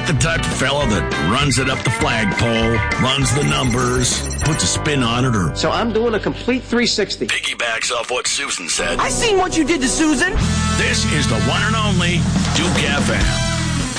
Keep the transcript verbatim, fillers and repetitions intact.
the type of fella that runs it up the flagpole, runs the numbers, puts a spin on it, or... So I'm doing a complete three sixty. Piggybacks off what Susan said. I seen what you did to Susan. This is the one and only Duke F M.